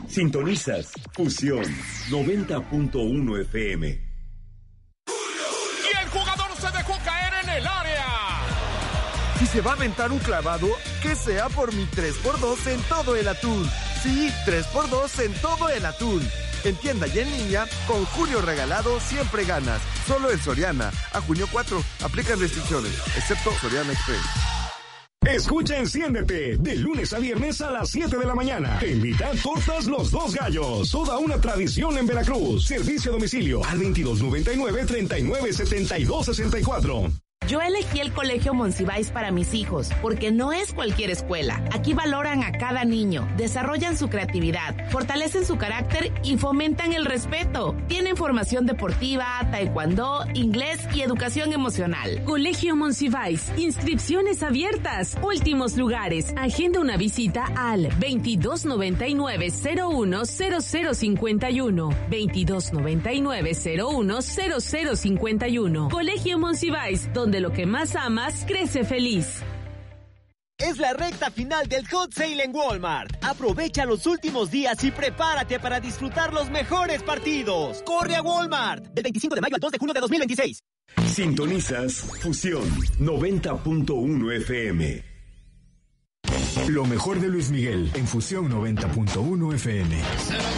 Sintonizas Fusión 90.1 FM. Y el jugador se dejó caer en el área. Si se va a aventar un clavado, que sea por mi 3x2 en todo el atún. Sí, 3x2 en todo el atún. En tienda y en línea, con Julio Regalado siempre ganas. Solo en Soriana. A junio 4. Aplican restricciones, excepto Soriana Express. Escucha Enciéndete, de lunes a viernes a las 7 de la mañana. Te invitan Tortas Los Dos Gallos. Toda una tradición en Veracruz. Servicio a domicilio al 2299-397264. Yo elegí el Colegio Monsiváis para mis hijos, porque no es cualquier escuela. Aquí valoran a cada niño, desarrollan su creatividad, fortalecen su carácter y fomentan el respeto. Tienen formación deportiva, taekwondo, inglés y educación emocional. Colegio Monsiváis, inscripciones abiertas, últimos lugares. Agenda una visita al 2299-010051. 2299-010051. Colegio Monsiváis, donde lo que más amas crece feliz. Es la recta final del Hot Sale en Walmart. Aprovecha los últimos días y prepárate para disfrutar los mejores partidos. ¡Corre a Walmart! Del 25 de mayo al 2 de junio de 2026. Sintonizas Fusión 90.1 FM. Lo mejor de Luis Miguel en Fusión 90.1 FM.